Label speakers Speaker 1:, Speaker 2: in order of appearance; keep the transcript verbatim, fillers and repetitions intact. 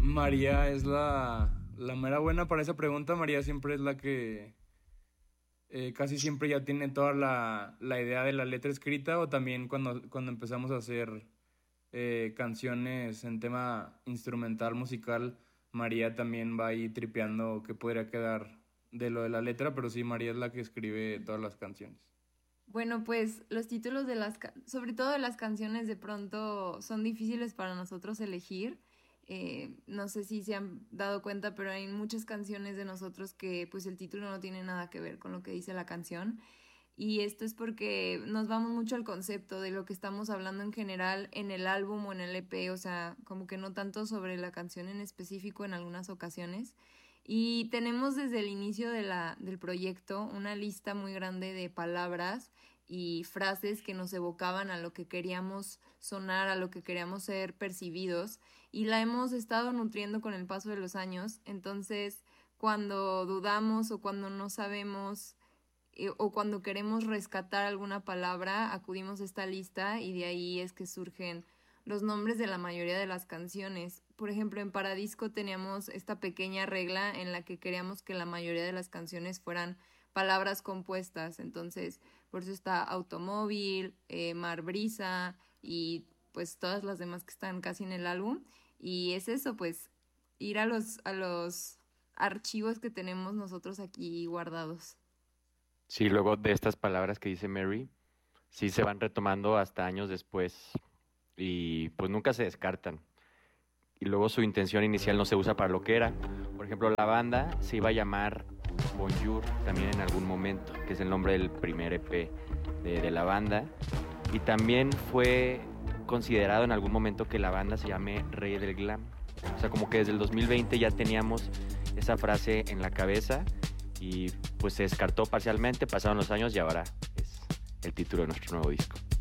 Speaker 1: María es la, la mera buena para esa pregunta. María siempre es la que eh, casi siempre ya tiene toda la, la idea de la letra escrita, o también cuando, cuando empezamos a hacer eh, canciones en tema instrumental, musical, María también va ahí tripeando qué podría quedar de lo de la letra, pero sí, María es la que escribe todas las canciones.
Speaker 2: Bueno, pues los títulos de las, ca- sobre todo de las canciones, de pronto son difíciles para nosotros elegir. Eh, no sé si se han dado cuenta, pero hay muchas canciones de nosotros que pues el título no tiene nada que ver con lo que dice la canción. Y esto es porque nos vamos mucho al concepto de lo que estamos hablando en general en el álbum o en el E P, o sea, como que no tanto sobre la canción en específico en algunas ocasiones. Y tenemos desde el inicio de la, del proyecto una lista muy grande de palabras y frases que nos evocaban a lo que queríamos sonar, a lo que queríamos ser percibidos, y la hemos estado nutriendo con el paso de los años. Entonces, cuando dudamos o cuando no sabemos eh, o cuando queremos rescatar alguna palabra, acudimos a esta lista y de ahí es que surgen los nombres de la mayoría de las canciones. Por ejemplo, en Paradisco teníamos esta pequeña regla en la que queríamos que la mayoría de las canciones fueran palabras compuestas. Entonces, por eso está automóvil, eh, mar brisa y pues todas las demás que están casi en el álbum. Y es eso, pues, ir a los, a los archivos que tenemos nosotros aquí guardados.
Speaker 3: Sí, luego de estas palabras que dice Mary, sí se van retomando hasta años después y pues nunca se descartan. Y luego su intención inicial no se usa para lo que era. Por ejemplo, la banda se iba a llamar Bonjour también en algún momento, que es el nombre del primer E P de, de la banda. Y también fue considerado en algún momento que la banda se llame Rey del Glam. O sea, como que desde el dos mil veinte ya teníamos esa frase en la cabeza y pues se descartó parcialmente, pasaron los años y ahora es el título de nuestro nuevo disco.